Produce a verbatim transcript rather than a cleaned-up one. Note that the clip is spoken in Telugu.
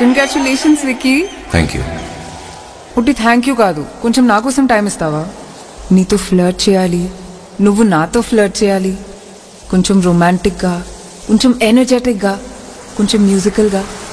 కంగ్రాచులేషన్స్ విక్కీ. Thank you. పుట్టి థ్యాంక్ యూ కాదు, కొంచెం నా కోసం టైం ఇస్తావా? నీతో ఫ్లర్ట్ చేయాలి, నువ్వు నాతో ఫ్లర్ట్ చేయాలి. కొంచెం రొమాంటిక్గా, కొంచెం ఎనర్జెటిక్గా, కొంచెం మ్యూజికల్గా.